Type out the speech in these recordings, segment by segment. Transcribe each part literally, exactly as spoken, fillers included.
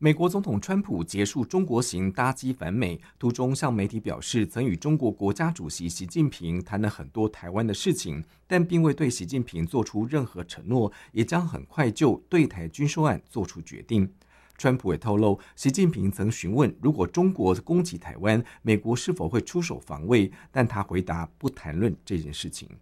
美国总统川普结束中国行搭机返美，途中向媒体表示，曾与中国国家主席习近平谈了很多台湾的事情，但并未对习近平做出任何承诺，也将很快就对台军售案做出决定。川普也透露，习近平曾询问，如果中国攻击台湾，美国是否会出手防卫，但他回答不谈论这件事情。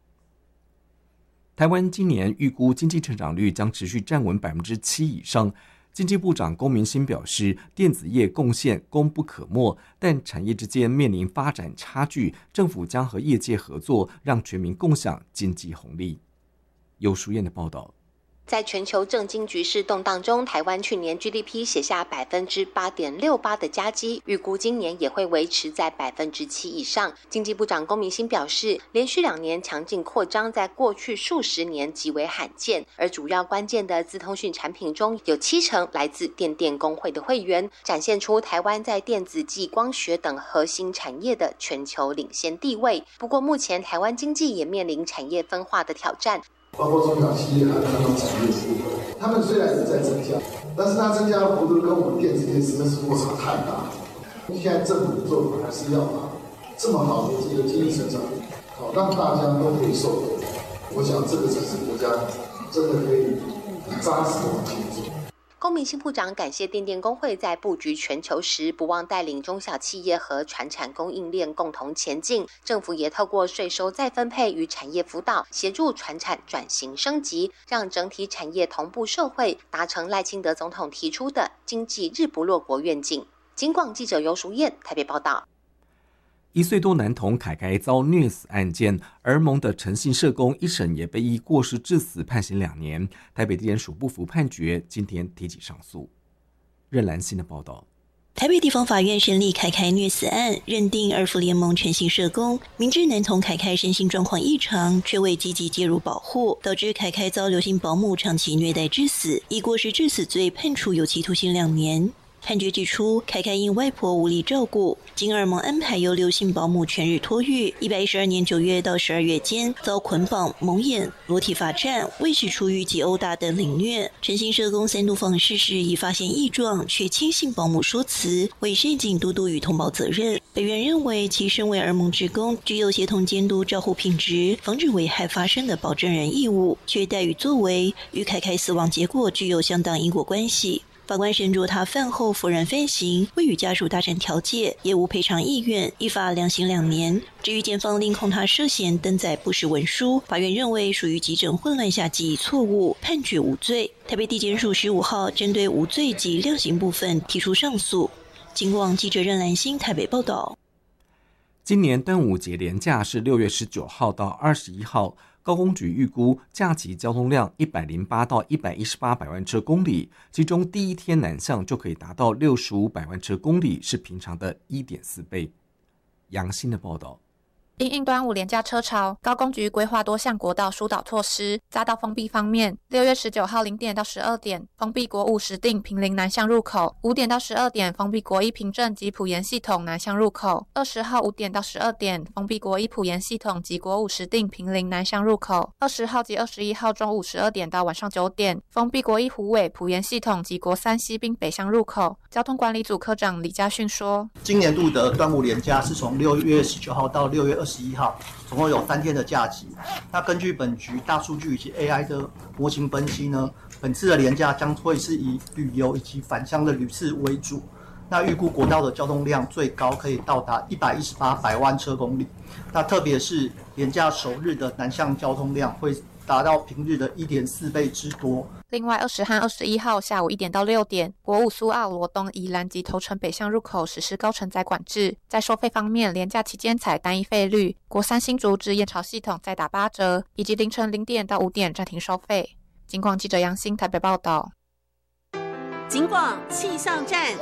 台湾今年预估经济成长率将持续站稳 百分之七 以上。经济部长龚明鑫表示，电子业贡献功不可没，但产业之间面临发展差距，政府将和业界合作，让全民共享经济红利。尤淑燕的报道。 在全球政经局势动荡中，台湾去年 G D P 写下 百分之八点六八 的佳绩，预估今年也会维持在 百分之七 以上。经济部长龚明鑫表示，连续两年强劲扩张在过去数十年极为罕见，而主要关键的资通讯产品中有七成来自电电工会的会员，展现出台湾在电子及光学等核心产业的全球领先地位。不过目前台湾经济也面临产业分化的挑战， 包括中小企业还有传统产业的部分，他们虽然也在增加，但是它增加的幅度跟我们电子业实在是落差太大。现在政府的做法还是要把这么好的这个经济成长，好让大家都可以受惠。我想这个才是国家真的可以很扎实的往前走。 龚明鑫部长感谢电电工会在布局全球时，不忘带领中小企业和传产供应链共同前进。政府也透过税收再分配与产业辅导，协助传产转型升级，让整体产业同步受惠，达成赖清德总统提出的经济日不落国愿景。警广记者尤淑燕台北报道。 一岁多男童凯凯遭虐死案件，儿盟的陈姓社工一审也被以过失致死判刑两年。台北地检署不服判决，今天提起上诉。任兰馨的报道。 台北地方法院审理凯凯虐死案，认定儿福联盟陈姓社工明知男童凯凯身心状况异常，却未积极介入保护，导致凯凯遭刘姓保姆长期虐待致死，以过失致死罪判处有期徒刑两年。判决指出，凯凯因外婆无力照顾，经儿盟安排由刘姓保姆全日托育。一百一十二年九月到十二月间，遭捆绑、蒙眼、裸体罚站、喂食出狱及殴打等凌虐。陈姓社工三度访视时已发现异状，却轻信保姆说辞，为善尽督督与通报责任。本院认为，其身为儿盟职工，具有协同监督照护品质、防止危害发生的保证人义务，却怠于作为，与凯凯死亡结果具有相当因果关系。法官审酌他犯后否认犯行，未与家属达成调解，也无赔偿意愿，依法量刑两年。至于检方另控他涉嫌登载不实文书，法院认为属于急诊混乱下记忆错误，判决无罪。台北地检署十五号针对无罪及量刑部分提出上诉。警广记者任兰馨台北报道。 今年端午节连假是六月十九号到二十一号。高公局预估假期交通量一百零八到一百一十八百万车公里，其中第一天南向就可以达到六十五百万车公里，是平常的 一点四倍。杨欣的报道。 因应端午连假车潮，高公局规划多项国道疏导措施。匝道封闭方面，六月十九号零点到十二点封闭国五石碇坪林南向入口，五点到十二点封闭国一平镇及埔盐系统南向入口，二十号五点到十二点封闭国一埔盐系统及国五石碇坪林南向入口，二十号及二十一号中午十二点到晚上九点封闭国一虎尾埔盐系统及国三西滨北向入口。交通管理组科长李家训说， 今年度的端午连假是从六月十九号到六月二十一号，总共有三天的假期。那根据本局大数据以及 A I 的模型分析呢，本次的连假将会是以旅游以及返乡的旅次为主。那预估国道的交通量最高可以到达一百一十八百万车公里。那特别是连假首日的南向交通量会达到平日的 一点四倍之多。 另外，二十和二十一号下午一点到六点，国五苏澳罗东宜兰及头城北向入口实施高承载管制。在收费方面，连假期间采单一费率，国三新竹至燕巢系统再打八折，以及凌晨零点到五点暂停收费。警广记者杨欣台北报道。 警广气象站。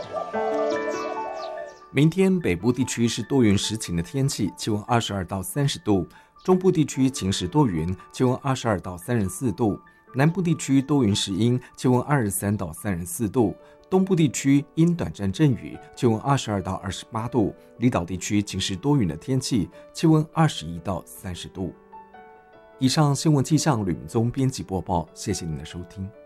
明天北部地区是多云时晴的天气，气温二十二到三十度；中部地区晴时多云，气温二十二到三十四度；南部地区多云时阴，气温二十三到三十四度；东部地区因短暂阵雨，气温二十二到二十八度；离岛地区晴时多云的天气，气温二十一到三十度。以上新闻气象吕明宗编辑播报，谢谢您的收听。